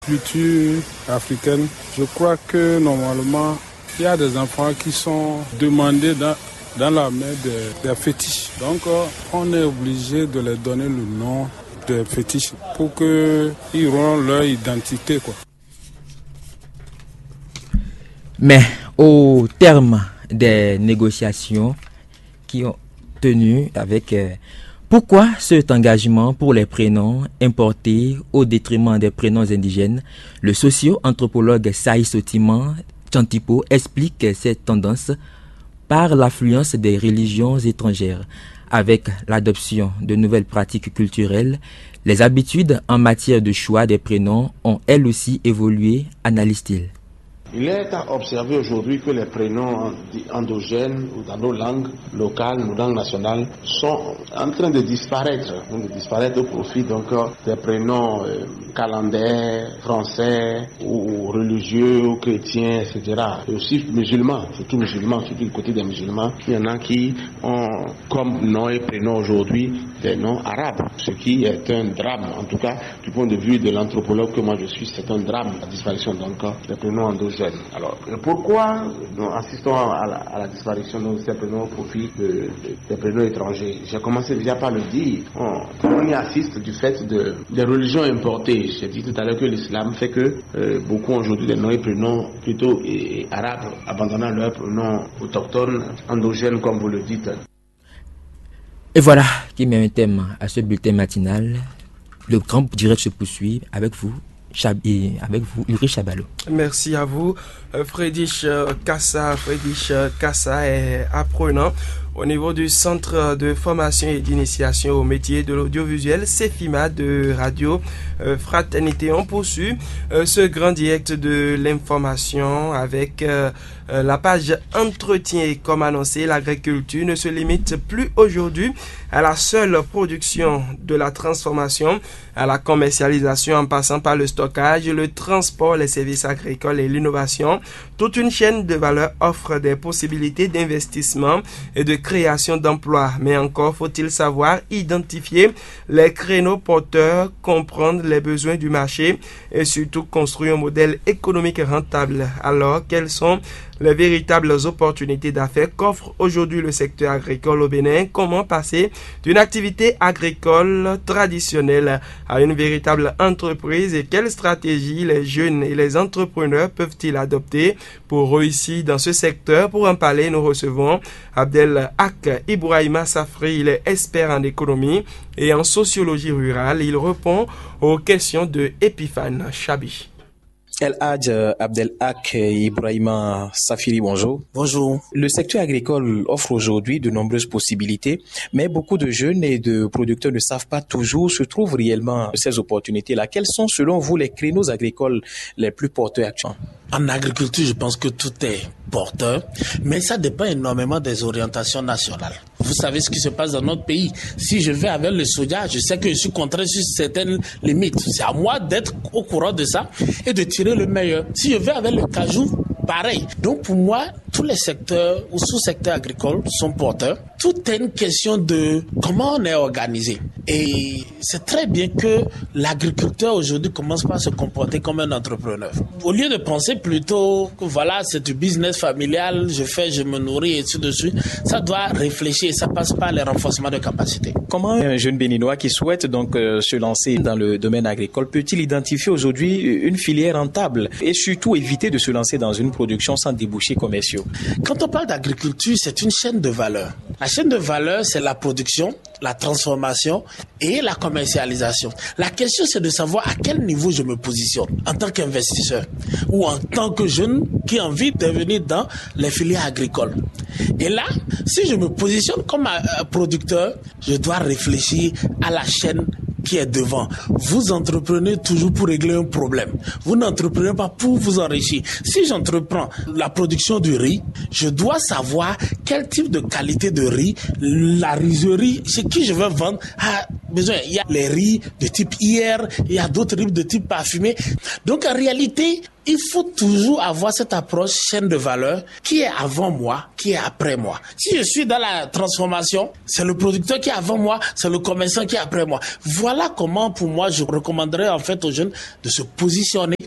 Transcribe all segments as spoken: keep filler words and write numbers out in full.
culture africaine, je crois que normalement, il y a des enfants qui sont demandés dans, dans la main des, des fétiches. Donc, on est obligé de leur donner le nom des fétiches pour qu'ils aient leur identité, quoi. Mais au terme des négociations qui ont tenu avec... Euh, pourquoi cet engagement pour les prénoms importés au détriment des prénoms indigènes? Le socio-anthropologue Saïs Otiman Chantipo explique cette tendance par l'affluence des religions étrangères. Avec l'adoption de nouvelles pratiques culturelles, les habitudes en matière de choix des prénoms ont elles aussi évolué, analyse-t-il. Il est à observer aujourd'hui que les prénoms endogènes ou dans nos langues locales, nos langues nationales, sont en train de disparaître, de disparaître au profit donc des prénoms euh, calendaires, français ou religieux ou chrétiens, et cetera. Et aussi musulmans, surtout musulmans, surtout du côté des musulmans. Il y en a qui ont comme nom et prénom aujourd'hui des noms arabes, ce qui est un drame, en tout cas du point de vue de l'anthropologue que moi je suis, c'est un drame, la disparition donc des prénoms endogènes. Alors, pourquoi nous assistons à la, à la disparition de ces prénoms au profit de, de, des prénoms étrangers? J'ai commencé déjà par le dire. On, on y assiste du fait de, des religions importées. J'ai dit tout à l'heure que l'islam fait que euh, beaucoup aujourd'hui des noms et prénoms plutôt et, et arabes, abandonnant leurs prénoms autochtones, endogènes comme vous le dites. Et voilà qui met un thème à ce bulletin matinal. Le grand direct se poursuit avec vous. Et avec vous, Ulrich Chabalo. Merci à vous, Friedrich Kassa. Friedrich Kassa est apprenant au niveau du Centre de formation et d'initiation au métier de l'audiovisuel, CEFIMA de Radio euh, Fraternité. On poursuit euh, ce grand direct de l'information avec euh, euh, la page entretien. Et comme annoncé, l'agriculture ne se limite plus aujourd'hui à la seule production, de la transformation à la commercialisation en passant par le stockage, le transport, les services agricoles et l'innovation. Toute une chaîne de valeur offre des possibilités d'investissement et de création d'emplois. Mais encore faut-il savoir identifier les créneaux porteurs, comprendre les besoins du marché et surtout construire un modèle économique rentable. Alors, quelles sont les véritables opportunités d'affaires qu'offre aujourd'hui le secteur agricole au Bénin? Comment passer d'une activité agricole traditionnelle à une véritable entreprise et quelles stratégies les jeunes et les entrepreneurs peuvent-ils adopter pour réussir dans ce secteur? Pour en parler, nous recevons Abdel Hak Ibrahima Safri. Il est expert en économie et en sociologie rurale. Il répond aux questions de Epiphane Chabi. El Hadj Abdel Hak Ibrahima Safiri, bonjour. Bonjour. Le secteur agricole offre aujourd'hui de nombreuses possibilités, mais beaucoup de jeunes et de producteurs ne savent pas toujours se trouvent réellement ces opportunités-là. Quels sont selon vous les créneaux agricoles les plus porteurs actuellement? En agriculture, je pense que tout est porteur, mais ça dépend énormément des orientations nationales. Vous savez ce qui se passe dans notre pays. Si je vais avec le soja, je sais que je suis contraint sur certaines limites. C'est à moi d'être au courant de ça et de tirer le meilleur. Si je vais avec le cajou, pareil. Donc pour moi, tous les secteurs ou sous-secteurs agricoles sont porteurs. Tout est une question de comment on est organisé. Et c'est très bien que l'agriculteur aujourd'hui commence par se comporter comme un entrepreneur. Au lieu de penser plutôt que voilà, c'est du business familial, je fais, je me nourris et ainsi de suite, ça doit réfléchir, ça passe par les renforcements de capacité. Comment un jeune béninois qui souhaite donc euh, se lancer dans le domaine agricole peut-il identifier aujourd'hui une filière rentable et surtout éviter de se lancer dans une production sans débouchés commerciaux? Quand on parle d'agriculture, c'est une chaîne de valeur. La chaîne de valeur, c'est la production, la transformation et la commercialisation. La question, c'est de savoir à quel niveau je me positionne en tant qu'investisseur ou en tant que jeune qui a envie de venir dans les filières agricoles. Et là, si je me positionne comme un producteur, je dois réfléchir à la chaîne qui est devant. Vous entreprenez toujours pour régler un problème. Vous n'entreprenez pas pour vous enrichir. Si j'entreprends la production du riz, je dois savoir quel type de qualité de riz, la rizerie chez qui je veux vendre a besoin. Il y a les riz de type I R, il y a d'autres riz de type parfumé. Donc en réalité, il faut toujours avoir cette approche chaîne de valeur qui est avant moi, qui est après moi. Si je suis dans la transformation, c'est le producteur qui est avant moi, c'est le commerçant qui est après moi. Voilà comment, pour moi, je recommanderais en fait aux jeunes de se positionner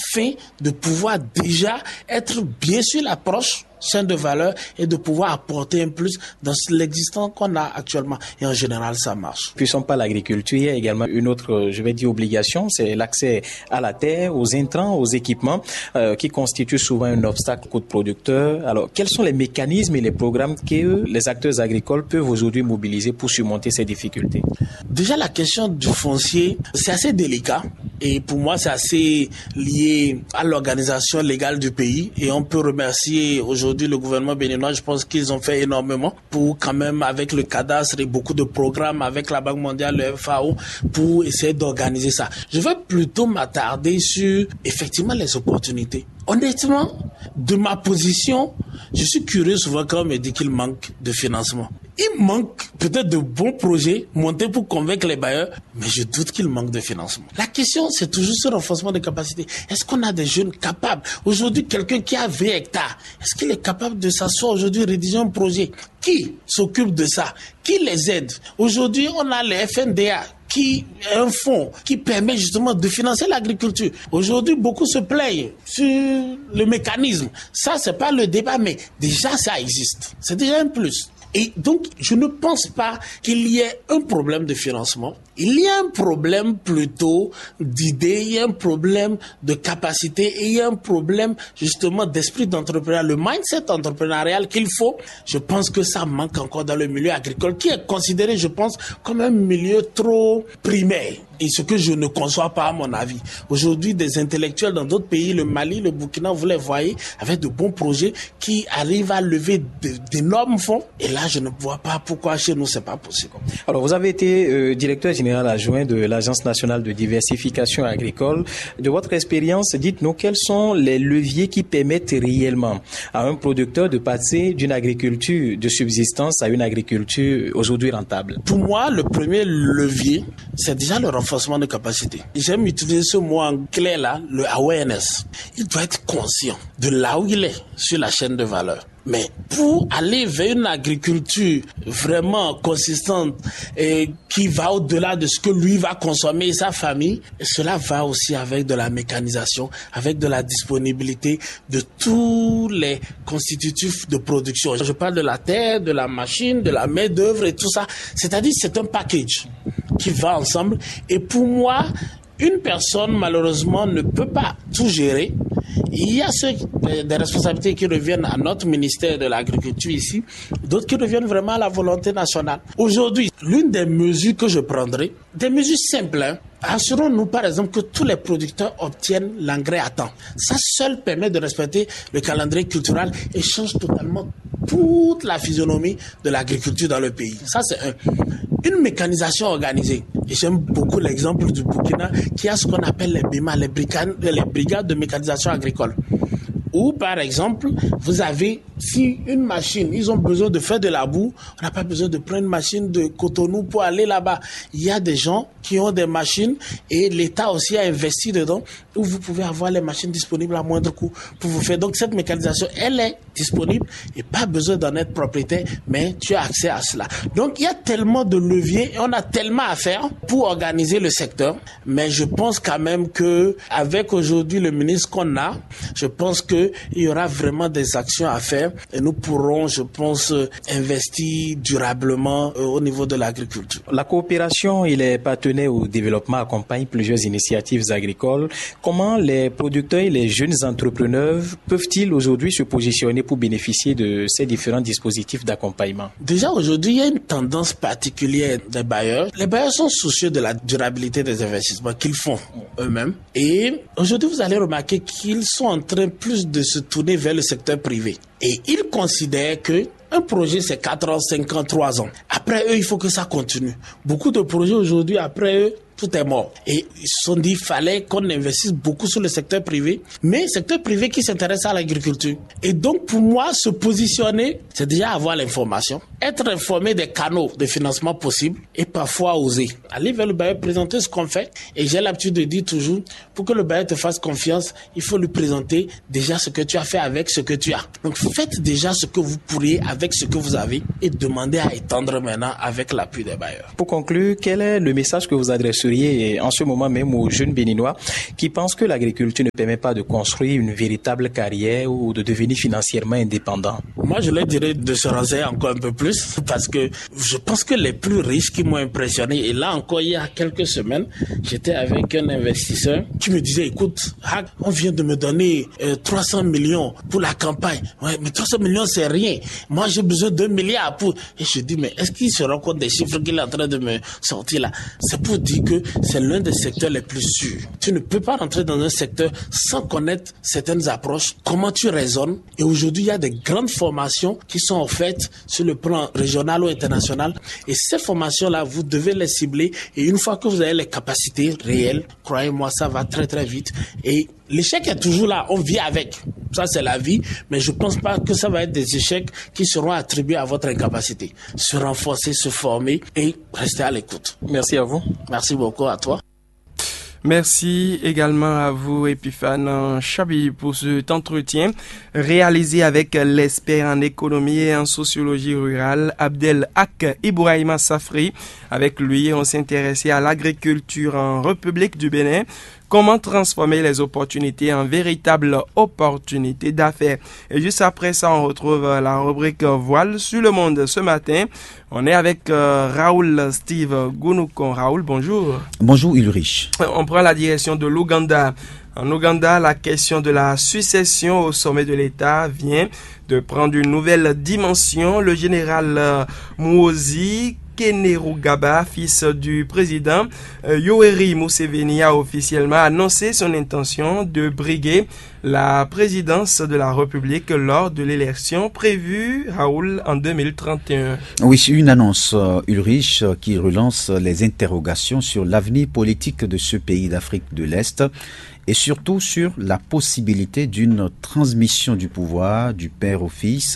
afin de pouvoir déjà être bien sur l'approche chaîne de valeur et de pouvoir apporter un plus dans l'existant qu'on a actuellement. Et en général, ça marche. Puissons pas l'agriculture, il y a également une autre, je vais dire, obligation, c'est l'accès à la terre, aux intrants, aux équipements, euh, qui constituent souvent un obstacle aux producteurs. Alors, quels sont les mécanismes et les programmes que les acteurs agricoles peuvent aujourd'hui mobiliser pour surmonter ces difficultés? Déjà, la question du foncier, c'est assez délicat. Et pour moi, c'est assez lié à l'organisation légale du pays. Et on peut remercier aujourd'hui Aujourd'hui, le gouvernement béninois, je pense qu'ils ont fait énormément pour quand même, avec le cadastre et beaucoup de programmes avec la Banque mondiale, le F A O, pour essayer d'organiser ça. Je vais plutôt m'attarder sur, effectivement, les opportunités. Honnêtement, de ma position, je suis curieux souvent quand on me dit qu'il manque de financement. Il manque peut-être de bons projets montés pour convaincre les bailleurs, mais je doute qu'il manque de financement. La question, c'est toujours ce renforcement des capacités. Est-ce qu'on a des jeunes capables? Aujourd'hui, quelqu'un qui a vingt hectares, est-ce qu'il est capable de s'asseoir aujourd'hui, rédiger un projet? Qui s'occupe de ça? Qui les aide? Aujourd'hui, on a les F N D A, qui est un fonds qui permet justement de financer l'agriculture. Aujourd'hui, beaucoup se plaignent sur le mécanisme. Ça, c'est pas le débat, mais déjà, ça existe. C'est déjà un plus. Et donc, je ne pense pas qu'il y ait un problème de financement. Il y a un problème plutôt d'idées, il y a un problème de capacité et il y a un problème justement d'esprit d'entrepreneuriat. Le mindset entrepreneurial qu'il faut, je pense que ça manque encore dans le milieu agricole qui est considéré, je pense, comme un milieu trop primaire. Et ce que je ne conçois pas à mon avis. Aujourd'hui, des intellectuels dans d'autres pays, le Mali, le Burkina, vous les voyez avec de bons projets qui arrivent à lever d'énormes fonds. Et là, je ne vois pas pourquoi chez nous, c'est pas possible. Alors, vous avez été euh, directeur général adjoint de l'Agence nationale de diversification agricole. De votre expérience, dites-nous quels sont les leviers qui permettent réellement à un producteur de passer d'une agriculture de subsistance à une agriculture aujourd'hui rentable? Pour moi, le premier levier, c'est déjà le renforcement de capacité. J'aime utiliser ce mot en clair là, le awareness. Il doit être conscient de là où il est sur la chaîne de valeur. Mais pour aller vers une agriculture vraiment consistante et qui va au-delà de ce que lui va consommer et sa famille, et cela va aussi avec de la mécanisation, avec de la disponibilité de tous les constitutifs de production. Je parle de la terre, de la machine, de la main-d'œuvre et tout ça. C'est-à-dire c'est un package qui va ensemble. Et pour moi, une personne, malheureusement, ne peut pas tout gérer. Il y a ceux, des responsabilités qui reviennent à notre ministère de l'Agriculture ici, d'autres qui reviennent vraiment à la volonté nationale. Aujourd'hui, l'une des mesures que je prendrai, des mesures simples, hein, assurons-nous par exemple que tous les producteurs obtiennent l'engrais à temps. Ça seul permet de respecter le calendrier culturel et change totalement toute la physionomie de l'agriculture dans le pays. Ça, c'est un. Une mécanisation organisée. Et j'aime beaucoup l'exemple du Burkina qui a ce qu'on appelle les B I M A, les brigades, les brigades de mécanisation agricole. Ou par exemple, vous avez, si une machine, ils ont besoin de faire de la boue, on n'a pas besoin de prendre une machine de Cotonou pour aller là-bas. Il y a des gens qui ont des machines et l'État aussi a investi dedans où vous pouvez avoir les machines disponibles à moindre coût pour vous faire. Donc cette mécanisation, elle est disponible et pas besoin d'en être propriétaire, mais tu as accès à cela. Donc il y a tellement de leviers et on a tellement à faire pour organiser le secteur. Mais je pense quand même que avec aujourd'hui le ministre qu'on a, je pense que il y aura vraiment des actions à faire et nous pourrons, je pense, investir durablement au niveau de l'agriculture. La coopération et les partenaires au développement accompagnent plusieurs initiatives agricoles. Comment les producteurs et les jeunes entrepreneurs peuvent-ils aujourd'hui se positionner pour bénéficier de ces différents dispositifs d'accompagnement? Déjà aujourd'hui, il y a une tendance particulière des bailleurs. Les bailleurs sont soucieux de la durabilité des investissements qu'ils font eux-mêmes. Et aujourd'hui, vous allez remarquer qu'ils sont en train plus de se tourner vers le secteur privé. Et ils considèrent que un projet, c'est quatre ans, cinq ans, trois ans. Après eux, il faut que ça continue. Beaucoup de projets aujourd'hui, après eux, tout est mort. Et ils se sont dit qu'il fallait qu'on investisse beaucoup sur le secteur privé, mais secteur privé qui s'intéresse à l'agriculture. Et donc, pour moi, se positionner, c'est déjà avoir l'information, être informé des canaux de financement possibles et parfois oser. Aller vers le bailleur, présenter ce qu'on fait. Et j'ai l'habitude de dire toujours, pour que le bailleur te fasse confiance, il faut lui présenter déjà ce que tu as fait avec ce que tu as. Donc, faites déjà ce que vous pourriez avec ce que vous avez et demandez à étendre maintenant avec l'appui des bailleurs. Pour conclure, quel est le message que vous adressez répondriez en ce moment même aux jeunes béninois qui pensent que l'agriculture ne permet pas de construire une véritable carrière ou de devenir financièrement indépendant? Moi, je leur dirais de se renseigner encore un peu plus parce que je pense que les plus riches qui m'ont impressionné, et là encore, il y a quelques semaines, j'étais avec un investisseur qui me disait, écoute, on vient de me donner euh, trois cents millions pour la campagne. Ouais, mais trois cents millions, c'est rien. Moi, j'ai besoin d'un milliard pour... Et je dis, mais est-ce qu'il se rend compte des chiffres qu'il est en train de me sortir là? C'est pour dire que c'est l'un des secteurs les plus sûrs. Tu ne peux pas rentrer dans un secteur sans connaître certaines approches, comment tu raisonnes. Et aujourd'hui, il y a des grandes formations qui sont offertes sur le plan régional ou international. Et ces formations-là, vous devez les cibler. Et une fois que vous avez les capacités réelles, croyez-moi, ça va très très vite. Et l'échec est toujours là, on vit avec. Ça, c'est la vie. Mais je ne pense pas que ça va être des échecs qui seront attribués à votre incapacité. Se renforcer, se former et rester à l'écoute. Merci à vous. Merci beaucoup à toi. Merci également à vous, Epiphane Chabi, pour cet entretien réalisé avec l'expert en économie et en sociologie rurale, Abdel Hak Ibrahima Safri. Avec lui, on s'intéressait à l'agriculture en République du Bénin. Comment transformer les opportunités en véritables opportunités d'affaires. Et juste après ça, on retrouve la rubrique Voile sur le monde ce matin. On est avec euh, Raoul Steve Gounoucon. Raoul, bonjour. Bonjour Ulrich. On prend la direction de l'Ouganda. En Ouganda, la question de la succession au sommet de l'État vient de prendre une nouvelle dimension. Le général euh, Muhoozi Kainerugaba, fils du président euh, Yoweri Museveni, a officiellement annoncé son intention de briguer la présidence de la République lors de l'élection prévue, Raoul, en deux mille trente et un. Oui, une annonce, euh, Ulrich, qui relance les interrogations sur l'avenir politique de ce pays d'Afrique de l'Est et surtout sur la possibilité d'une transmission du pouvoir du père au fils.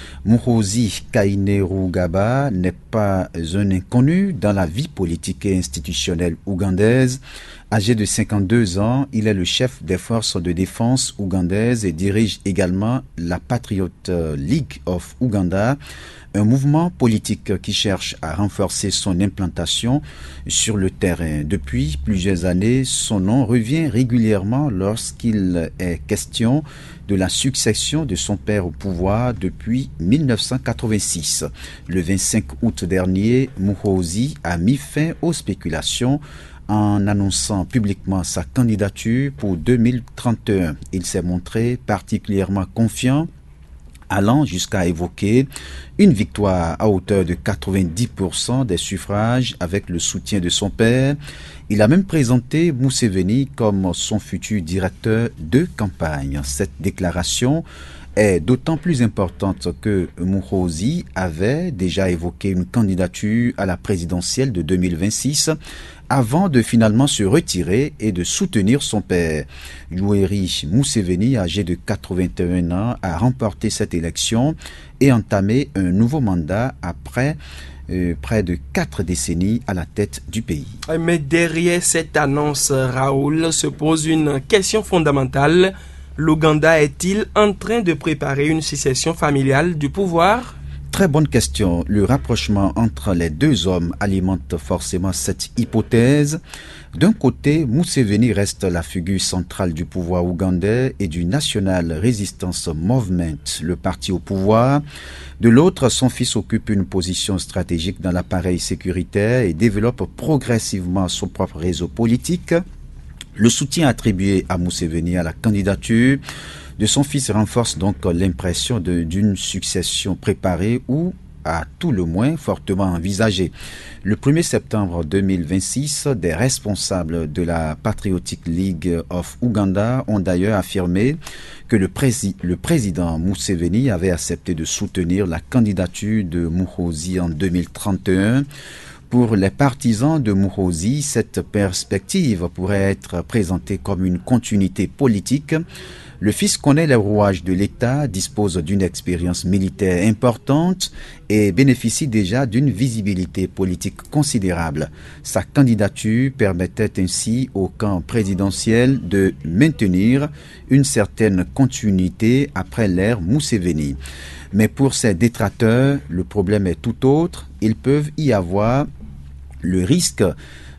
Muhoozi Kainerugaba n'est pas un inconnu dans la vie politique et institutionnelle ougandaise. Âgé de cinquante-deux ans, il est le chef des forces de défense ougandaises et dirige également la Patriot League of Uganda, un mouvement politique qui cherche à renforcer son implantation sur le terrain. Depuis plusieurs années, son nom revient régulièrement lorsqu'il est question de la succession de son père au pouvoir depuis mille neuf cent quatre-vingt-six. Le vingt-cinq août dernier, Muhoozi a mis fin aux spéculations en annonçant publiquement sa candidature pour deux mille trente et un. Il s'est montré particulièrement confiant, allant jusqu'à évoquer une victoire à hauteur de quatre-vingt-dix pour cent des suffrages avec le soutien de son père. Il a même présenté Museveni comme son futur directeur de campagne. Cette déclaration est d'autant plus importante que Muhoozi avait déjà évoqué une candidature à la présidentielle de deux mille vingt-six avant de finalement se retirer et de soutenir son père. Yoweri Museveni, âgé de quatre-vingt-un ans, a remporté cette élection et entamé un nouveau mandat après euh, près de quatre décennies à la tête du pays. Mais derrière cette annonce, Raoul, se pose une question fondamentale. L'Ouganda est-il en train de préparer une succession familiale du pouvoir? Très bonne question. Le rapprochement entre les deux hommes alimente forcément cette hypothèse. D'un côté, Museveni reste la figure centrale du pouvoir ougandais et du National Resistance Movement, le parti au pouvoir. De l'autre, son fils occupe une position stratégique dans l'appareil sécuritaire et développe progressivement son propre réseau politique. Le soutien attribué à Museveni à la candidature de son fils renforce donc l'impression de, d'une succession préparée ou, à tout le moins, fortement envisagée. Le premier septembre deux mille vingt-six, des responsables de la Patriotic League of Uganda ont d'ailleurs affirmé que le, prési- le président Museveni avait accepté de soutenir la candidature de Muhoozi en deux mille trente et un. Pour les partisans de Muhoozi, cette perspective pourrait être présentée comme une continuité politique. Le fils connaît les rouages de l'État, dispose d'une expérience militaire importante et bénéficie déjà d'une visibilité politique considérable. Sa candidature permettait ainsi au camp présidentiel de maintenir une certaine continuité après l'ère Museveni. Mais pour ses détracteurs, le problème est tout autre. Ils peuvent y avoir le risque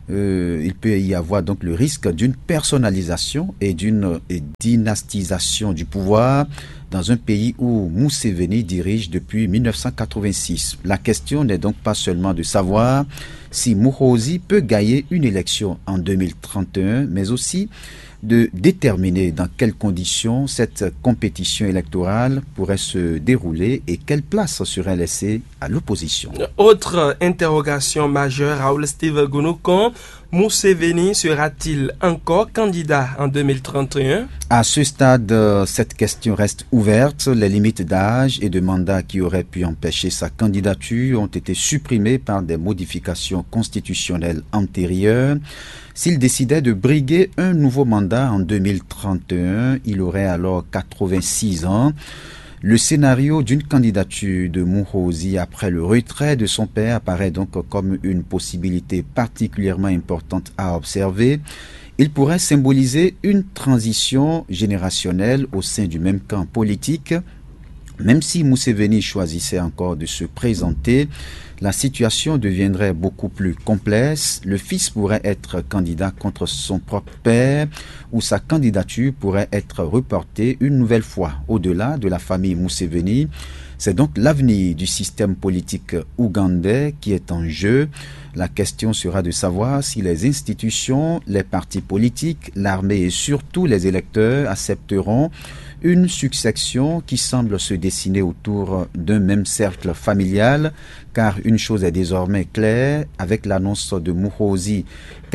Euh, il peut y avoir donc le risque d'une personnalisation et d'une dynastisation du pouvoir dans un pays où Museveni dirige depuis mille neuf cent quatre-vingt-six. La question n'est donc pas seulement de savoir si Muhoozi peut gagner une élection en deux mille trente et un, mais aussi de déterminer dans quelles conditions cette compétition électorale pourrait se dérouler et quelle place serait laissée à l'opposition. Autre interrogation majeure, Raoul Steve Gounoukan, Museveni sera-t-il encore candidat en deux mille trente et un? À ce stade, cette question reste ouverte. Les limites d'âge et de mandat qui auraient pu empêcher sa candidature ont été supprimées par des modifications constitutionnelles antérieures. S'il décidait de briguer un nouveau mandat en deux mille trente et un, il aurait alors quatre-vingt-six ans. Le scénario d'une candidature de Muhoozi après le retrait de son père apparaît donc comme une possibilité particulièrement importante à observer. Il pourrait symboliser une transition générationnelle au sein du même camp politique. Même si Museveni choisissait encore de se présenter, la situation deviendrait beaucoup plus complexe. Le fils pourrait être candidat contre son propre père ou sa candidature pourrait être reportée une nouvelle fois. Au-delà de la famille Museveni, c'est donc l'avenir du système politique ougandais qui est en jeu. La question sera de savoir si les institutions, les partis politiques, l'armée et surtout les électeurs accepteront une succession qui semble se dessiner autour d'un même cercle familial, car une chose est désormais claire, avec l'annonce de Muhoozi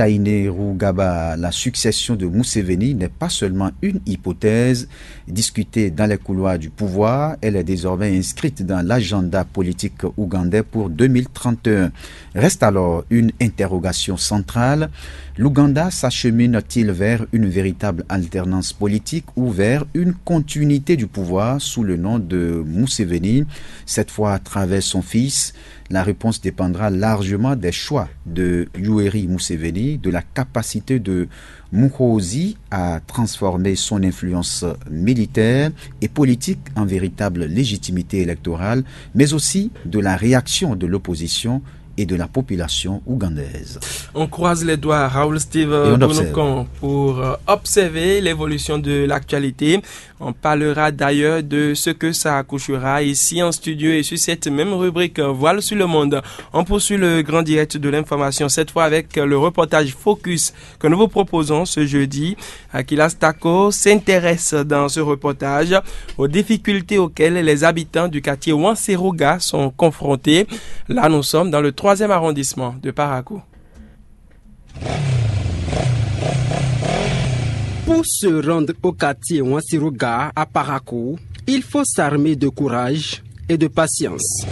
Kainerugaba, la succession de Museveni n'est pas seulement une hypothèse discutée dans les couloirs du pouvoir, elle est désormais inscrite dans l'agenda politique ougandais pour deux mille trente et un. Reste alors une interrogation centrale. L'Ouganda s'achemine-t-il vers une véritable alternance politique ou vers une continuité du pouvoir sous le nom de Museveni, cette fois à travers son fils? La réponse dépendra largement des choix de Yoweri Museveni, de la capacité de Muhoozi à transformer son influence militaire et politique en véritable légitimité électorale, mais aussi de la réaction de l'opposition et de la population ougandaise. On croise les doigts, Raoul Steve Gounoukan, pour euh, observer l'évolution de l'actualité. On parlera d'ailleurs de ce que ça accouchera ici en studio et sur cette même rubrique Voile sur le monde. On poursuit le grand direct de l'information, cette fois avec le reportage Focus que nous vous proposons ce jeudi. Akilas Tako s'intéresse dans ce reportage aux difficultés auxquelles les habitants du quartier Wanseruga sont confrontés. Là, nous sommes dans le troisième arrondissement de Parakou. Pour se rendre au quartier Wanseruga à Parakou, il faut s'armer de courage et de patience.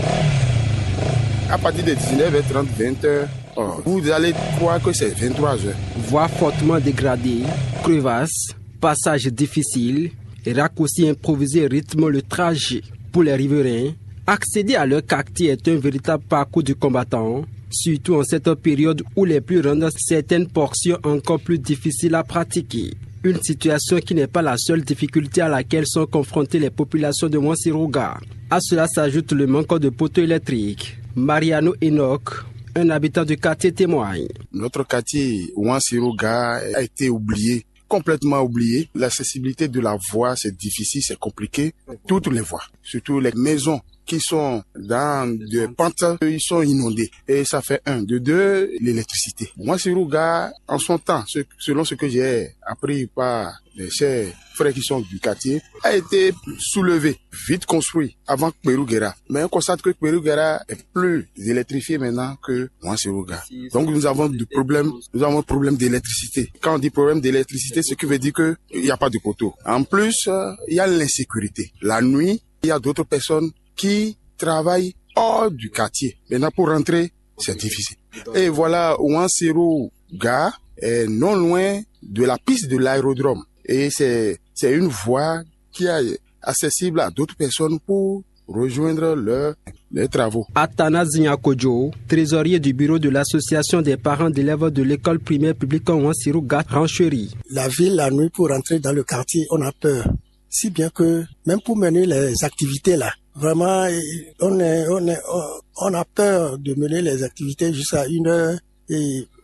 À partir de dix-neuf heures trente, vingt heures, oh, vous allez croire que c'est vingt-trois heures. Voies fortement dégradées, crevasses, passages difficiles et raccourcis improvisés rythment le trajet. Pour les riverains, accéder à leur quartier est un véritable parcours du combattant, surtout en cette période où les pluies rendent certaines portions encore plus difficiles à pratiquer. Une situation qui n'est pas la seule difficulté à laquelle sont confrontées les populations de Wanseruga. À cela s'ajoute le manque de poteaux électriques. Mariano Enoch, un habitant du quartier, témoigne. Notre quartier Wanseruga a été oublié, complètement oublié. L'accessibilité de la voie, c'est difficile, c'est compliqué. Toutes les voies, surtout les maisons qui sont dans des pentes, ils sont inondés. Et ça fait un. De deux, l'électricité. Wanseruga, en son temps, selon ce que j'ai appris par les chers frères qui sont du quartier, a été soulevé, vite construit, avant Kperugera. Mais on constate que Kperugera est plus électrifié maintenant que Wanseruga. Donc nous avons du problème, nous avons un problème d'électricité. Quand on dit problème d'électricité, ce qui veut dire que il n'y a pas de poteau. En plus, il y a l'insécurité. La nuit, il y a d'autres personnes qui travaillent hors du quartier. Maintenant, pour rentrer, c'est difficile. Et voilà, Wanseruga est non loin de la piste de l'aérodrome. Et c'est, c'est une voie qui est accessible à d'autres personnes pour rejoindre leurs leur travaux. Athanas Nyakodjo, trésorier du bureau de l'association des parents d'élèves de l'école primaire publique Wanseruga, Rancherie. La ville, la nuit, pour rentrer dans le quartier, on a peur. Si bien que, même pour mener les activités là, vraiment, on est, on est, on a peur de mener les activités jusqu'à une heure et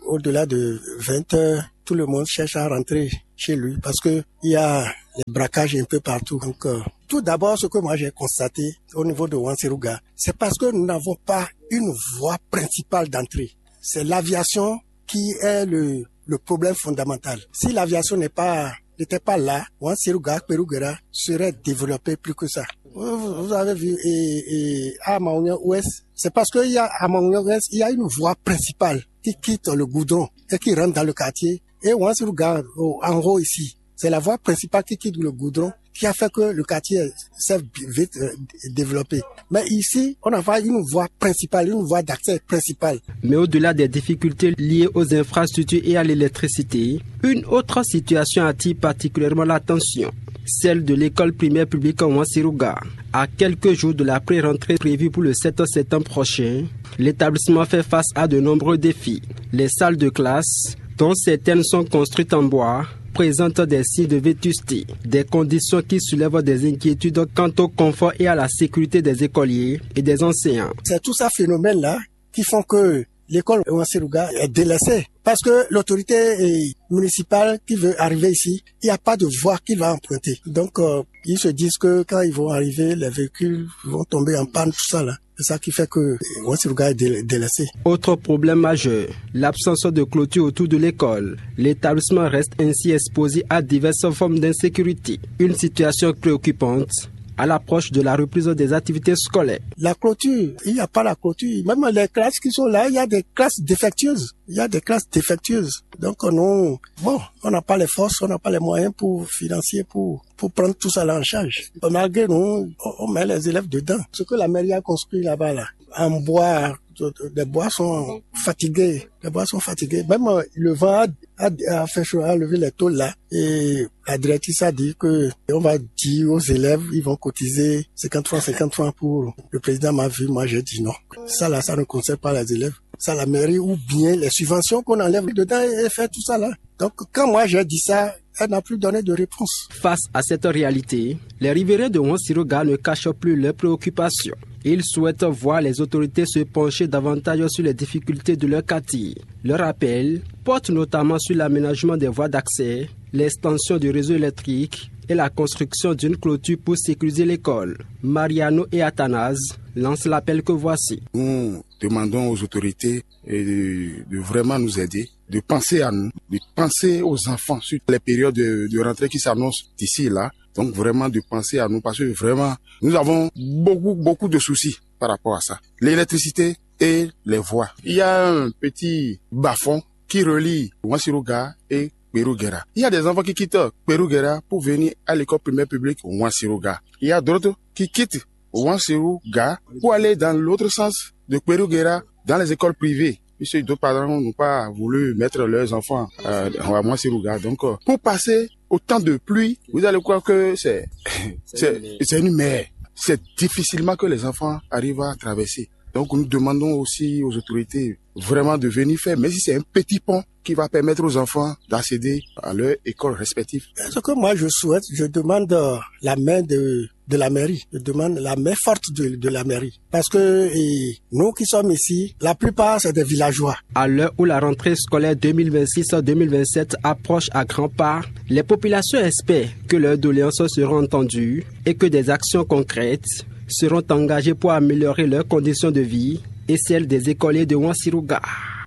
au-delà de vingt heures, tout le monde cherche à rentrer chez lui parce que il y a les braquages un peu partout. Donc, euh, tout d'abord, ce que moi j'ai constaté au niveau de Ouansirouga, c'est parce que nous n'avons pas une voie principale d'entrée. C'est l'aviation qui est le, le problème fondamental. Si l'aviation n'est pas, n'était pas là, Ouansirouga, Kperougera serait développé plus que ça. Vous, vous avez vu, et, et à Maounia Ouest, c'est parce qu'il y a à Maounia Ouest, il y a une voie principale qui quitte le goudron et qui rentre dans le quartier. Et Ouansirouga, en haut ici, c'est la voie principale qui quitte le goudron qui a fait que le quartier s'est vite euh, développé. Mais ici, on a pas une voie principale, une voie d'accès principale. Mais au-delà des difficultés liées aux infrastructures et à l'électricité, une autre situation attire particulièrement l'attention. Celle de l'école primaire publique en Ouansirouga. À quelques jours de la pré-rentrée prévue pour le sept septembre prochain, l'établissement fait face à de nombreux défis. Les salles de classe, dont certaines sont construites en bois, présentent des signes de vétusté, des conditions qui soulèvent des inquiétudes quant au confort et à la sécurité des écoliers et des enseignants. C'est tout ça phénomène-là qui font que l'école Ouansirouga est délaissée. Parce que l'autorité municipale qui veut arriver ici, il n'y a pas de voie qu'il va emprunter. Donc, euh, ils se disent que quand ils vont arriver, les véhicules vont tomber en panne, tout ça là. C'est ça qui fait que Ouansirouga est délaissé. Autre problème majeur, l'absence de clôture autour de l'école. L'établissement reste ainsi exposé à diverses formes d'insécurité. Une situation préoccupante à l'approche de la reprise des activités scolaires. La clôture, il n'y a pas la clôture. Même les classes qui sont là, il y a des classes défectueuses. Il y a des classes défectueuses. Donc, non, bon, on n'a pas les forces, on n'a pas les moyens pour financer, pour, pour prendre tout ça là en charge. Malgré nous, on met les élèves dedans. Ce que la mairie a construit là-bas, là, en bois, les bois sont fatigués. Les bois sont fatigués. Même le vent a, a, a fait chaud, a levé les tôles là. Et la directrice a dit que on va dire aux élèves, ils vont cotiser cinquante francs, cinquante francs pour. Le président m'a vu, moi j'ai dit non. Ça là, ça ne concerne pas les élèves. Ça la mairie ou bien les subventions qu'on enlève dedans et fait tout ça là. Donc quand moi j'ai dit ça, elle n'a plus donné de réponse. Face à cette réalité, les riverains de Ouansirouga ne cachent plus leurs préoccupations. Ils souhaitent voir les autorités se pencher davantage sur les difficultés de leur quartier. Leur appel porte notamment sur l'aménagement des voies d'accès, l'extension du réseau électrique et la construction d'une clôture pour sécuriser l'école. Mariano et Athanase lancent l'appel que voici. Nous demandons aux autorités de, de vraiment nous aider, de penser à nous, de penser aux enfants sur les périodes de, de rentrée qui s'annoncent d'ici et là. Donc vraiment de penser à nous parce que vraiment nous avons beaucoup beaucoup de soucis par rapport à ça. L'électricité et les voies. Il y a un petit bas-fond qui relie Ouansirouga et Kperougera. Il y a des enfants qui quittent Kperougera pour venir à l'école primaire publique Ouansirouga. Il y a d'autres qui quittent Ouansirouga pour aller dans l'autre sens de Kperougera dans les écoles privées. Puisque d'autres parents n'ont pas voulu mettre leurs enfants euh, à Ouansirouga. Donc, euh, pour passer au temps de pluie, vous allez croire que c'est c'est c'est une mer. C'est difficilement que les enfants arrivent à traverser. Donc, nous demandons aussi aux autorités vraiment de venir faire, mais si c'est un petit pont qui va permettre aux enfants d'accéder à leur école respective. Ce que moi je souhaite, je demande la main de de la mairie. Je demande la main forte de, de la mairie. Parce que et, nous qui sommes ici, la plupart c'est des villageois. À l'heure où la rentrée scolaire deux mille vingt-six deux mille vingt-sept approche à grands pas, les populations espèrent que leurs doléances seront entendues et que des actions concrètes seront engagées pour améliorer leurs conditions de vie et celles des écoliers de Ouansirouga.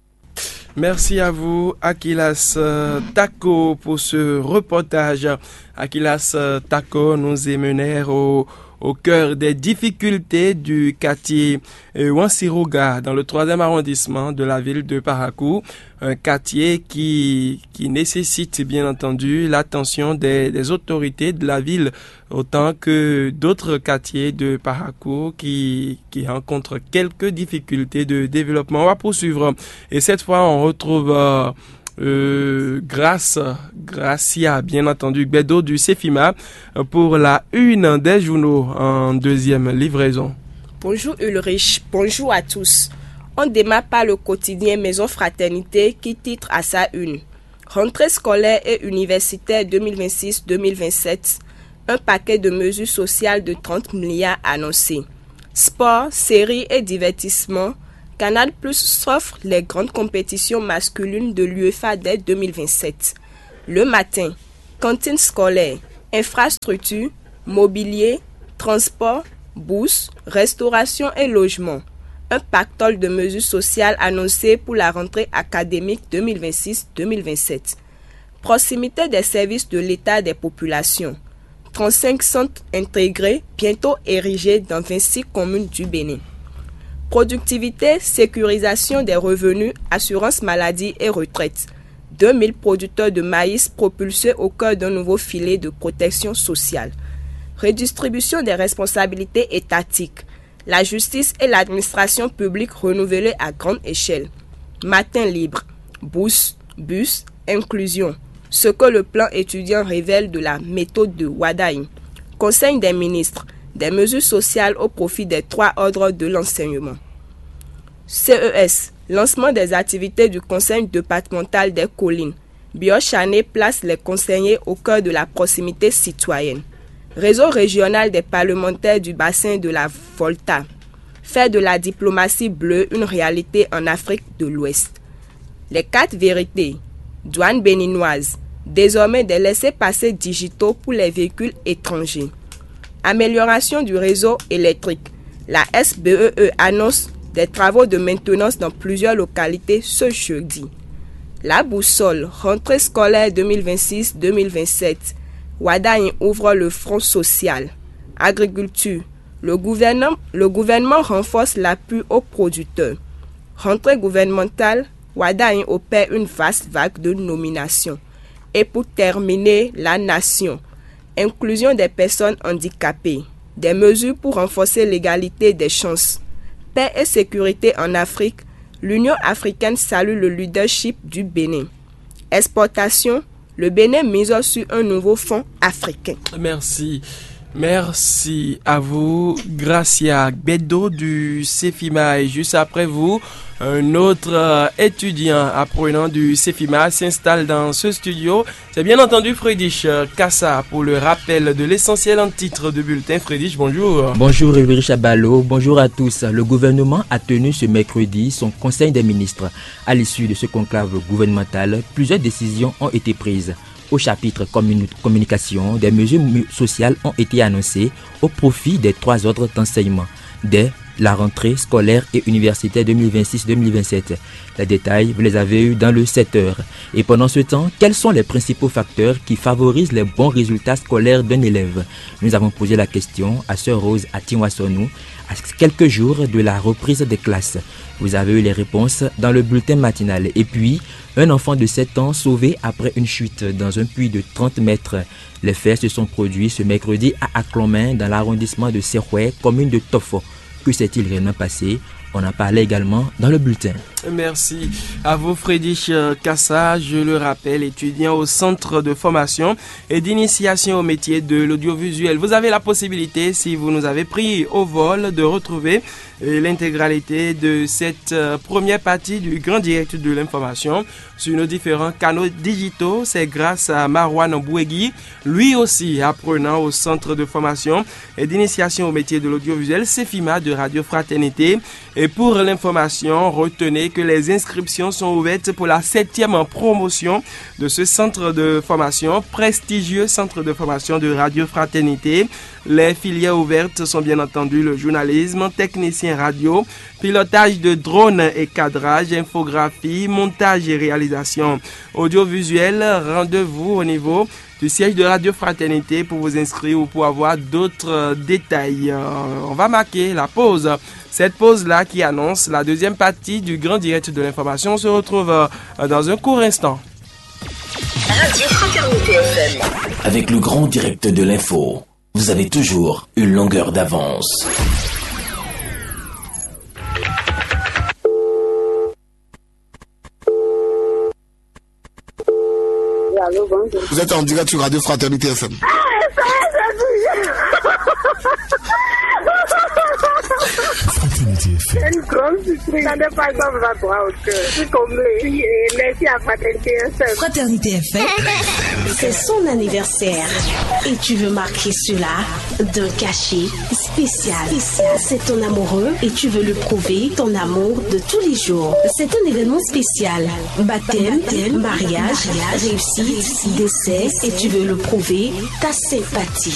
Merci à vous, Akilas Tako, pour ce reportage. Akilas Tako nous émenèrent au, au cœur des difficultés du quartier Ouansirouga, dans le troisième arrondissement de la ville de Parakou. Un quartier qui, qui nécessite bien entendu l'attention des, des autorités de la ville, autant que d'autres quartiers de Parakou qui, qui rencontrent quelques difficultés de développement. On va poursuivre. Et cette fois, on retrouve euh, euh, Grâce, Gracia, bien entendu, Bédo du Cefima pour la une des journaux en deuxième livraison. Bonjour Ulrich, bonjour à tous. On démarre par le quotidien Maison Fraternité qui titre à sa une. Rentrée scolaire et universitaire deux mille vingt-six deux mille vingt-sept. Un paquet de mesures sociales de trente milliards annoncés. Sport, séries et divertissement. Canal plus s'offre les grandes compétitions masculines de l'UEFA dès deux mille vingt-sept. Le matin, cantine scolaire, infrastructures, mobilier, transport, bourse, restauration et logement. Un pactole de mesures sociales annoncé pour la rentrée académique deux mille vingt-six deux mille vingt-sept. Proximité des services de l'État et des populations. trente-cinq centres intégrés, bientôt érigés dans vingt-six communes du Bénin. Productivité, sécurisation des revenus, assurance maladie et retraite. deux mille producteurs de maïs propulsés au cœur d'un nouveau filet de protection sociale. Redistribution des responsabilités étatiques. La justice et l'administration publique renouvelées à grande échelle. Matin libre. Bourse, bus, inclusion. Ce que le plan étudiant révèle de la méthode de Wadaï. Conseil des ministres. Des mesures sociales au profit des trois ordres de l'enseignement. C E S. Lancement des activités du Conseil départemental des collines. Biochané place les conseillers au cœur de la proximité citoyenne. Réseau régional des parlementaires du bassin de la Volta. Faire de la diplomatie bleue une réalité en Afrique de l'Ouest. Les quatre vérités. Douane béninoise. Désormais des laissez-passer digitaux pour les véhicules étrangers. Amélioration du réseau électrique. La S B E E annonce des travaux de maintenance dans plusieurs localités ce jeudi. La boussole, rentrée scolaire deux mille vingt-six deux mille vingt-sept. Wadaï ouvre le front social. Agriculture. Le gouvernement, le gouvernement renforce l'appui aux producteurs. Rentrée gouvernementale, Wadaï opère une vaste vague de nominations. Et pour terminer, la nation. Inclusion des personnes handicapées. Des mesures pour renforcer l'égalité des chances. Paix et sécurité en Afrique. L'Union africaine salue le leadership du Bénin. Exportation. Le Bénin mise sur un nouveau fonds africain. Merci. Merci à vous, Gracia Bedo du CEFIMA. Et juste après vous, un autre euh, étudiant apprenant du CEFIMA s'installe dans ce studio. C'est bien entendu Friedrich Kassa pour le rappel de l'essentiel en titre de bulletin. Friedrich, bonjour. Bonjour Ulrich Abalo, bonjour à tous. Le gouvernement a tenu ce mercredi son conseil des ministres. À l'issue de ce conclave gouvernemental, plusieurs décisions ont été prises. Au chapitre communi- communication, des mesures sociales ont été annoncées au profit des trois ordres d'enseignement dès la rentrée scolaire et universitaire deux mille vingt-six deux mille vingt-sept. Les détails, vous les avez eus dans le sept heures. Et pendant ce temps, quels sont les principaux facteurs qui favorisent les bons résultats scolaires d'un élève? Nous avons posé la question à Sœur Rose Atinwasonou, à quelques jours de la reprise des classes. Vous avez eu les réponses dans le bulletin matinal. Et puis, un enfant de sept ans sauvé après une chute dans un puits de trente mètres. Les faits se sont produits ce mercredi à Aclomin, dans l'arrondissement de Serroué, commune de Tofo. Que s'est-il réellement passé? On en parlait également dans le bulletin. Merci à vous Friedrich Kassa, je le rappelle, étudiant au centre de formation et d'initiation au métier de l'audiovisuel. Vous avez la possibilité, si vous nous avez pris au vol, de retrouver l'intégralité de cette première partie du grand direct de l'information sur nos différents canaux digitaux. C'est grâce à Marwan Mbouegui, lui aussi apprenant au centre de formation et d'initiation au métier de l'audiovisuel CEFIMA de Radio Fraternité. Et pour l'information, retenez que les inscriptions sont ouvertes pour la septième promotion de ce centre de formation, prestigieux centre de formation de Radio Fraternité. Les filières ouvertes sont bien entendu le journalisme, technicien radio, pilotage de drones et cadrage, infographie, montage et réalisation audiovisuelle. Rendez-vous au niveau du siège de Radio Fraternité pour vous inscrire ou pour avoir d'autres détails. On va marquer la pause. Cette pause-là qui annonce la deuxième partie du grand direct de l'information se retrouve dans un court instant. Radio Fraternité F M. Avec le grand direct de l'info, vous avez toujours une longueur d'avance. Allô, bonjour. Vous êtes en direct sur Radio Fraternité F M. Ah, ça c'est une grande surprise. Ça n'est pas comme ça, toi, au cœur. Je suis comblée. Merci à Fraternité F M. Fraternité F M. C'est son anniversaire. Et tu veux marquer cela d'un cachet spécial. C'est ton amoureux et tu veux lui prouver ton amour de tous les jours. C'est un événement spécial. Baptême, mariage, réussite, décès et tu veux le prouver ta sympathie.